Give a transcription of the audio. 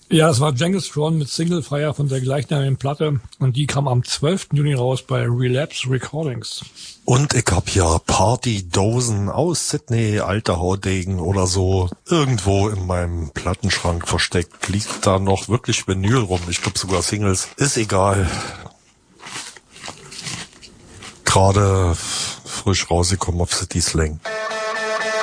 Ja, das war Genghis Khan mit Single Fire von der gleichnamigen Platte und die kam am 12. Juni raus bei Relapse Recordings. Und ich hab ja Partydosen aus Sydney, alter Haudegen oder so, irgendwo in meinem Plattenschrank versteckt. Liegt da noch wirklich Vinyl rum? Ich glaube sogar Singles. Ist egal. Gerade frisch rausgekommen auf City Slang.